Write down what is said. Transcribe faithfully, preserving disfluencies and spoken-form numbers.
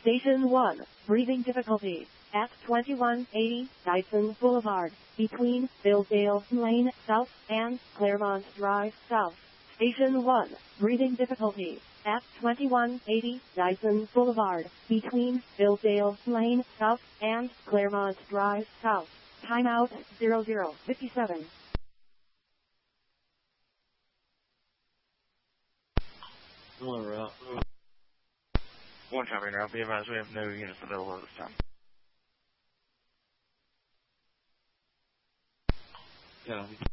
Station one, breathing difficulties at twenty-one eighty Dyson Boulevard, between Hillsdale Lane South and Claremont Drive South. Station one, breathing difficulties at twenty-one eighty Dyson Boulevard, between Hillsdale Lane South and Claremont Drive South. Timeout zero zero fifty-seven. One route. One time in route. Be advised we have no units available at this time. Yeah.